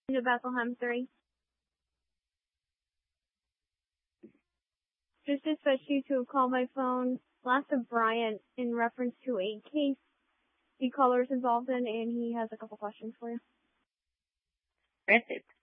to Bethlehem 3. Just dispatched you to a call by phone last of Bryant in reference to a case the caller's involved in, and he has a couple questions for you. Granted.